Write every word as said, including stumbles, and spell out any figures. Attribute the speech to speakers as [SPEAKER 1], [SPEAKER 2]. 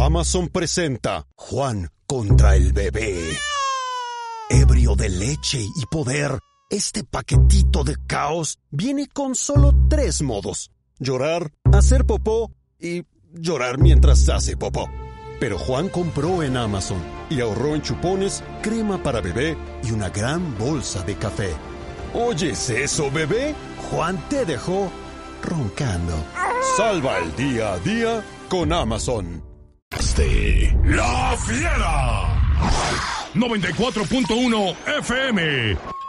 [SPEAKER 1] Amazon presenta Juan contra el bebé. Ebrio de leche y poder, este paquetito de caos viene con solo tres modos: llorar, hacer popó y llorar mientras hace popó. Pero Juan compró en Amazon y ahorró en chupones, crema para bebé y una gran bolsa de café. ¿Oyes eso, bebé? Juan te dejó roncando. Salva el día a día con Amazon.
[SPEAKER 2] La Fiera noventa y cuatro punto uno F M